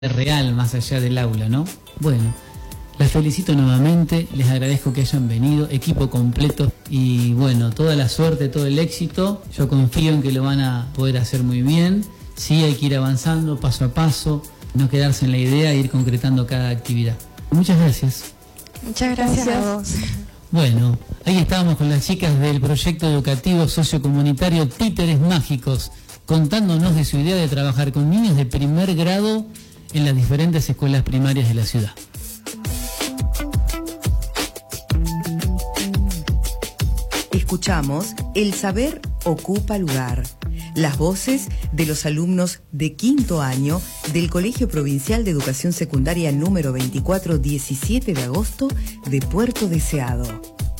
real más allá del aula, ¿no? Bueno, las felicito nuevamente, les agradezco que hayan venido, equipo completo y bueno, toda la suerte, todo el éxito. Yo confío en que lo van a poder hacer muy bien. Sí, hay que ir avanzando paso a paso, no quedarse en la idea e ir concretando cada actividad. Muchas gracias. Muchas gracias a vos. Bueno, ahí estábamos con las chicas del proyecto educativo sociocomunitario Títeres Mágicos, contándonos de su idea de trabajar con niños de primer grado en las diferentes escuelas primarias de la ciudad. Escuchamos El Saber Ocupa Lugar. Las voces de los alumnos de quinto año del Colegio Provincial de Educación Secundaria número 24, 17 de agosto de Puerto Deseado.